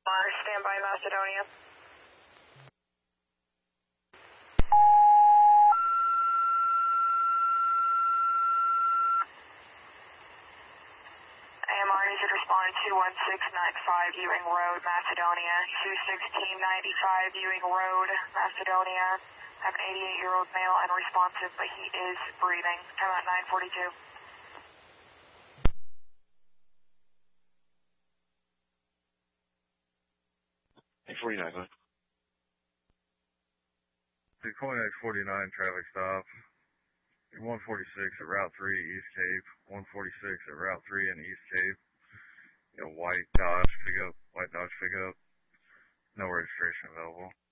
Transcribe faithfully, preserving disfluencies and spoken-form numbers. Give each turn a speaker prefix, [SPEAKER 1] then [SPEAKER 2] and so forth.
[SPEAKER 1] Stand by Macedonia. A M R needs to respond to two one six nine five Ewing Road, Macedonia. two sixteen ninety-five Ewing Road, Macedonia. I have an eighty-eight-year-old male unresponsive, but he is breathing. Time out nine forty-two.
[SPEAKER 2] eight forty-nine, go ahead.
[SPEAKER 3] Sequoia forty-nine traffic stop. one forty-six at Route three, East Cape. one forty-six at Route three in East Cape. You know, white Dodge pickup, white Dodge pickup. No registration available.